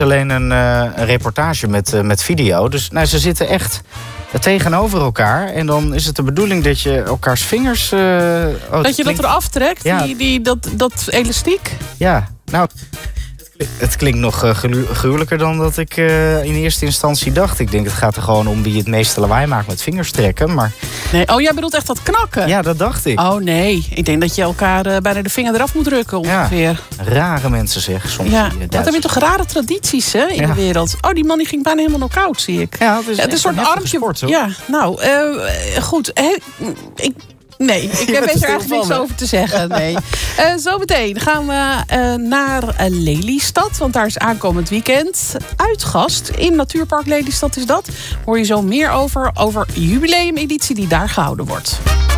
Alleen een reportage met video. Dus ze zitten echt tegenover elkaar. En dan is het de bedoeling dat je elkaars vingers... dat je dat eraf trekt, ja. dat elastiek? Ja, nou... Het klinkt nog gruwelijker dan dat ik in eerste instantie dacht. Ik denk, het gaat er gewoon om wie het meeste lawaai maakt met vingers trekken. Maar... Nee, jij bedoelt echt dat knakken? Ja, dat dacht ik. Oh nee, ik denk dat je elkaar bijna de vinger eraf moet drukken ongeveer. Ja, rare mensen zeg, soms. Ja, wat heb je toch rare tradities hè, in de wereld. Oh, die man die ging bijna helemaal knock-out, zie ik. Ja, het is een soort armpje. Sport, hoor. Ja, nou, goed. Nee, ik heb er eigenlijk niks over te zeggen. Nee. Zometeen gaan we naar Lelystad. Want daar is aankomend weekend uitgast. In Natuurpark Lelystad is dat. Hoor je zo meer over jubileumeditie die daar gehouden wordt.